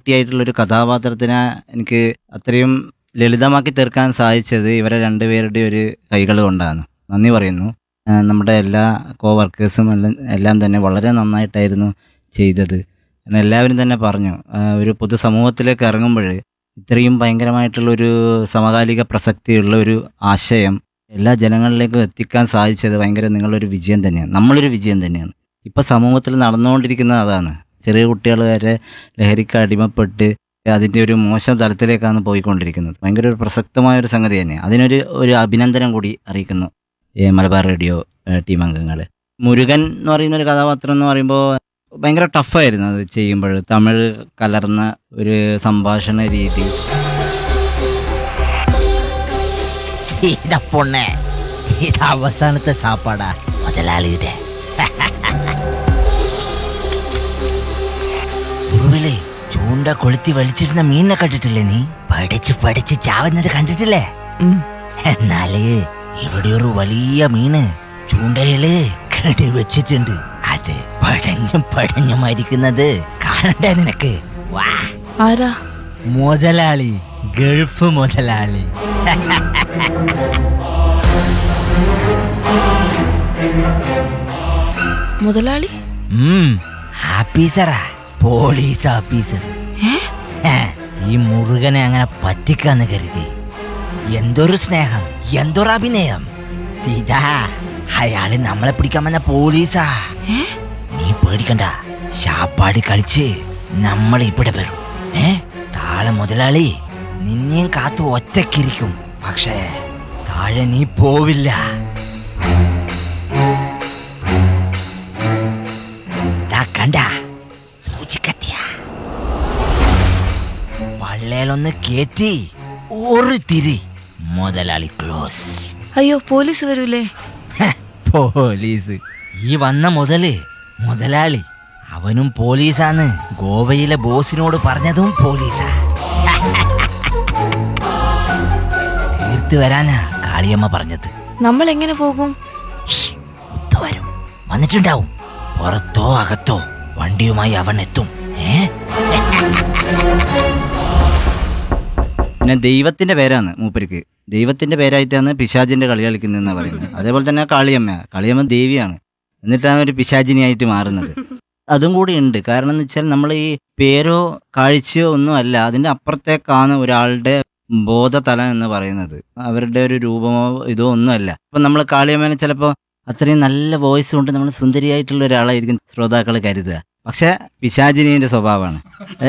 കുട്ടിയായിട്ടുള്ളൊരു കഥാപാത്രത്തിനെ എനിക്ക് അത്രയും ലളിതമാക്കി തീർക്കാൻ സാധിച്ചത് ഇവരെ രണ്ടുപേരുടെ ഒരു കൈകൾ കൊണ്ടാണ്. നന്ദി പറയുന്നു. നമ്മുടെ എല്ലാ കോവർക്കേഴ്സും എല്ലാം തന്നെ വളരെ നന്നായിട്ടായിരുന്നു ചെയ്തത്. കാരണം എല്ലാവരും തന്നെ പറഞ്ഞു, ഒരു പൊതുസമൂഹത്തിലേക്ക് ഇറങ്ങുമ്പോൾ ഇത്രയും ഭയങ്കരമായിട്ടുള്ളൊരു സമകാലിക പ്രസക്തിയുള്ള ഒരു ആശയം എല്ലാ ജനങ്ങളിലേക്കും എത്തിക്കാൻ സാധിച്ചത് നിങ്ങളൊരു വിജയം തന്നെയാണ്, നമ്മളൊരു വിജയം തന്നെയാണ്. ഇപ്പം സമൂഹത്തിൽ നടന്നുകൊണ്ടിരിക്കുന്നത് അതാണ്. ചെറിയ കുട്ടികൾ വരെ ലഹരിക്ക് അടിമപ്പെട്ട് അതിൻ്റെ ഒരു മോശം തലത്തിലേക്കാണ് പോയിക്കൊണ്ടിരിക്കുന്നത്. ഭയങ്കര ഒരു പ്രസക്തമായൊരു സംഗതി തന്നെയാണ്. അതിനൊരു അഭിനന്ദനം കൂടി അറിയിക്കുന്നു മലബാർ റേഡിയോ ടീം അംഗങ്ങൾ. മുരുകൻ എന്ന് പറയുന്ന ഒരു കഥാപാത്രം എന്ന് പറയുമ്പോൾ ഭയങ്കര ടഫായിരുന്നു അത് ചെയ്യുമ്പോൾ. തമിഴ് കലർന്ന ഒരു സംഭാഷണ രീതി. പൊണ്ണേ, ഇത് അവസാനത്തെ സാപ്പാടാ മുതലാളിയുടെ. ഉറുവിലെ ചൂണ്ട കൊളുത്തി വലിച്ചിരുന്ന മീനിനെ കണ്ടിട്ടില്ലേ നീ? പഠിച്ച് ചാവുന്നത് കണ്ടിട്ടില്ലേ? എന്നാല് ഇവിടെ ഒരു വലിയ മീന് ചൂണ്ടയില് കെടി വെച്ചിട്ടുണ്ട്. അത് പടഞ്ഞു മരിക്കുന്നത് കാണണ്ടേ നിനക്ക്? വാ. ആരാ? മുതലാളി, ഗൾഫ് മുതലാളി. മുതലാളി? ആഫീസറാ, പോലീസ് ഓഫീസർ. ഈ മുരുകനെ അങ്ങനെ പറ്റിക്കാന്ന് കരുതി. എന്തൊരു സ്നേഹം, എന്തൊരു അഭിനയം. സീതാ, അയാള് നമ്മളെ പിടിക്കാൻ വന്ന പോലീസാ. നീ പേടിക്കണ്ട, ശാപ്പാട് കളിച്ച് നമ്മൾ ഇവിടെ വരും. താഴെ മുതലാളി നിന്നെയും കാത്തു ഒറ്റക്കിരിക്കും. പക്ഷേ താഴെ നീ പോവില്ല. കണ്ട സൂചിക്കത്തിയ പള്ളേലൊന്ന് കേറ്റി ഒരു തിരി, മുതലാളി ക്ലോസ്. അയ്യോ, പോലീസ് വരൂലേ? പോലീസ് ഈ വന്ന മുതലാളി അവനും പോലീസാന്ന് ഗോവയിലെ ബോസിനോട് പറഞ്ഞതും പോലീസാ. തീർത്ത് വരാനാ കാളിയമ്മ പറഞ്ഞത്. നമ്മൾ എങ്ങനെ പോകും? വരും, വന്നിട്ടുണ്ടാവും. പുറത്തോ അകത്തോ വണ്ടിയുമായി അവൻ എത്തും. പിന്നെ ദൈവത്തിന്റെ പേരാണ് മൂപ്പർക്ക്. ദൈവത്തിന്റെ പേരായിട്ടാണ് പിശാചിന്റെ കളി കളിക്കുന്നതെന്ന് പറയുന്നത്. അതേപോലെ തന്നെ കാളിയമ്മ ദേവിയാണ്, എന്നിട്ടാണ് ഒരു പിശാചിനിയായിട്ട് മാറുന്നത്. അതും കൂടി ഉണ്ട്. കാരണം എന്ന് വെച്ചാൽ നമ്മൾ ഈ പേരോ കാഴ്ചയോ ഒന്നും അല്ല, അതിൻ്റെ അപ്പുറത്തേക്കാണ് ഒരാളുടെ ബോധതലം എന്ന് പറയുന്നത്. അവരുടെ ഒരു രൂപമോ ഇതോ ഒന്നുമല്ല. അപ്പം നമ്മൾ കാളിയമ്മേനെ ചിലപ്പോൾ അത്രയും നല്ല വോയിസ് കൊണ്ട് നമ്മൾ സുന്ദരിയായിട്ടുള്ള ഒരാളായിരിക്കും ശ്രോതാക്കൾ കരുതുക. പക്ഷെ പിശാചിനിയുടെ സ്വഭാവമാണ്.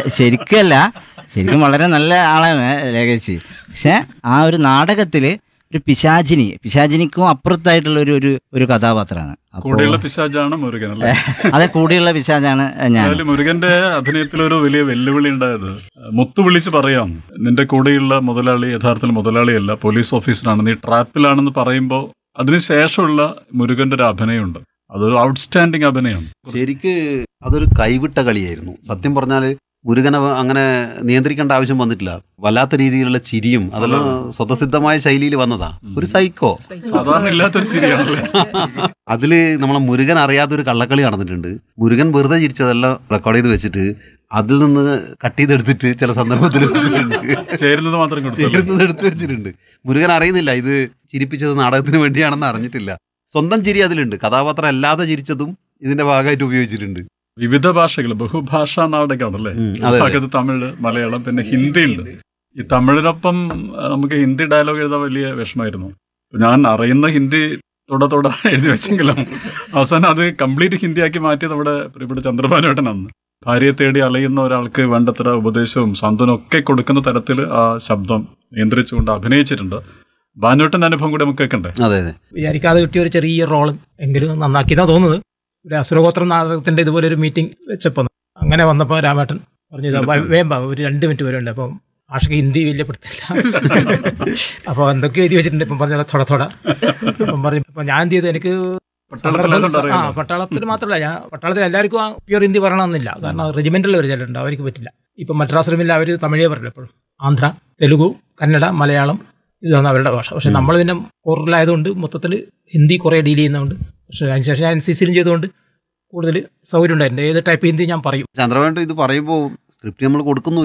ശരിക്കും വളരെ നല്ല ആളാണ് ലേഖേച്ചി. പക്ഷെ ആ ഒരു നാടകത്തിൽ ഒരു പിശാചിനിക്കും അപ്പുറത്തായിട്ടുള്ള ഒരു കഥാപാത്രമാണ്. കൂടെയുള്ള പിശാചാണ് മുരുകൻ അല്ലേ? അതെ, കൂടെയുള്ള പിശാചാണ് ഞാൻ. മുരുകന്റെ അഭിനയത്തിൽ ഒരു വലിയ വെല്ലുവിളി ഉണ്ടായത്, മുത്തു വിളിച്ച് പറയാം നിന്റെ കൂടെയുള്ള മുതലാളി യഥാർത്ഥത്തിൽ മുതലാളിയല്ല, പോലീസ് ഓഫീസറാണ്, നീ ട്രാപ്പിലാണെന്ന് പറയുമ്പോൾ അതിനുശേഷമുള്ള മുരുകന്റെ ഒരു അഭിനയമുണ്ട്. അതൊരു ഔട്ട്സ്റ്റാൻഡിങ് അഭിനയമാണ്. ശരിക്ക് അതൊരു കൈവിട്ട കളിയായിരുന്നു. സത്യം പറഞ്ഞാല് മുരുകനെ അങ്ങനെ നിയന്ത്രിക്കേണ്ട ആവശ്യം വന്നിട്ടില്ല. വല്ലാത്ത രീതിയിലുള്ള ചിരിയും അതെല്ലാം സ്വതസിദ്ധമായ ശൈലിയിൽ വന്നതാ. ഒരു സൈക്കോ, സാധാരണ ഇല്ലാത്തൊരു ചിരിയാണല്ലേ. അതില് നമ്മളെ മുരുകൻ അറിയാത്തൊരു കള്ളക്കളി നടന്നിട്ടുണ്ട്. മുരുകൻ വെറുതെ ചിരിച്ചതെല്ലാം റെക്കോർഡ് ചെയ്ത് വെച്ചിട്ട് അതിൽ നിന്ന് കട്ട് ചെയ്തെടുത്തിട്ട് ചില സന്ദർഭത്തിൽ വെച്ചിട്ടുണ്ട്. ചേരുന്നത് എടുത്തു വെച്ചിട്ടുണ്ട്. മുരുകൻ അറിയുന്നില്ല ഇത് ചിരിപ്പിച്ചത് നാടകത്തിന് വേണ്ടിയാണെന്ന് അറിഞ്ഞിട്ടില്ല. സ്വന്തം ചിരി അതിലുണ്ട്. കഥാപാത്രം അല്ലാതെ ചിരിച്ചതും ഇതിന്റെ ഭാഗമായിട്ട് ഉപയോഗിച്ചിട്ടുണ്ട്. വിവിധ ഭാഷകൾ, ബഹുഭാഷാ നാടകമാണല്ലേ. ഭാഗത്ത് തമിഴ്, മലയാളം, പിന്നെ ഹിന്ദി ഉണ്ട്. ഈ തമിഴിനൊപ്പം നമുക്ക് ഹിന്ദി ഡയലോഗ് എഴുതാൻ വലിയ വിഷമമായിരുന്നു. ഞാൻ അറിയുന്ന ഹിന്ദി തൊട എഴുതി വെച്ചെങ്കിലും അവസാനം അത് കംപ്ലീറ്റ് ഹിന്ദിയാക്കി മാറ്റി നമ്മുടെ പ്രിയപ്പെട്ട ചന്ദ്രബാനുവേട്ടനാണ്. ഭാര്യയെ തേടി അലയുന്ന ഒരാൾക്ക് വേണ്ടത്ര ഉപദേശവും സാന്ത്വനവും ഒക്കെ കൊടുക്കുന്ന തരത്തിൽ ആ ശബ്ദം നിയന്ത്രിച്ചുകൊണ്ട് അഭിനയിച്ചിട്ടുണ്ട്. ബാനുവേട്ടന്റെ അനുഭവം കൂടി നമുക്ക് കേൾക്കണ്ടേ? അതെ, വിചാരിക്കാതെ കിട്ടിയ ഒരു ചെറിയ റോൾ എങ്കിലും നന്നാക്കിയതാ തോന്നുന്നത്. ഒരു അസുരഗോത്രം നാടകത്തിന്റെ ഇതുപോലെ ഒരു മീറ്റിംഗ് വെച്ചപ്പോൾ അങ്ങനെ വന്നപ്പോൾ രാമേട്ടൻ പറഞ്ഞു വേമ്പ ഒരു 2 മിനിറ്റ് വരെ ഉണ്ട്. അപ്പം ഭാഷയ്ക്ക് ഹിന്ദി വലിയ പിടുത്തില്ല. അപ്പോൾ എന്തൊക്കെയോ എഴുതി വെച്ചിട്ടുണ്ട്. ഇപ്പം പറഞ്ഞ തൊട അപ്പം പറഞ്ഞു. അപ്പം ഞാൻ എന്ത് ചെയ്തു, എനിക്ക് പട്ടാളത്തിൽ മാത്രമല്ല, ഞാൻ പട്ടാളത്തിൽ എല്ലാവർക്കും പ്യൂർ ഹിന്ദി പറയണമെന്നില്ല. കാരണം റെജിമെന്റിൽ ഒരു ചിലുണ്ട്, അവർക്ക് പറ്റില്ല. ഇപ്പം മദ്രാസ് റൂമിൽ അവർ തമിഴേ പറയില്ല. എപ്പോഴും ആന്ധ്ര, തെലുഗു, കന്നഡ, മലയാളം ഇതാണ് അവരുടെ ഭാഷ. പക്ഷെ നമ്മൾ പിന്നെ കോറിലായതുകൊണ്ട് മൊത്തത്തിൽ ഹിന്ദി കുറേ ഡീൽ ചെയ്യുന്നതുകൊണ്ട്. പക്ഷേ അതിനുശേഷം ഞാൻ NCCയിലും ചെയ്തുകൊണ്ട് കൂടുതൽ സൗകര്യം ഉണ്ടായിട്ടുണ്ട്. ഏത് ടൈപ്പ് ഹിന്ദി ഞാൻ പറയും. ചന്ദ്രബാനു ഇത് പറയുമ്പോൾ സ്ക്രിപ്റ്റ് നമ്മൾ കൊടുക്കുന്നു